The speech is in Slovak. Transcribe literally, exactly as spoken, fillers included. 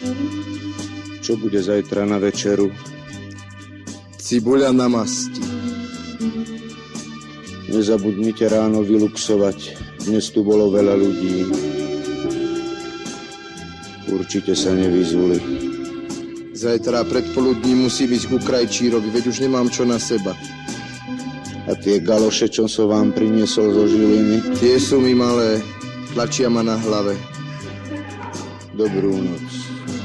Čo bude zajtra na večeru? Cibuľa na masti. Nezabudnite ráno vyluxovať. Dnes tu bolo veľa ľudí. Určite sa nevyzuli. Zajtra predpoludní musí byť ku krajčírovi, veď už nemám čo na seba. A tie galoše, čo som vám priniesol zo Žiliny? Tie sú mi malé, tlačia ma na hlave. Dobrú noc.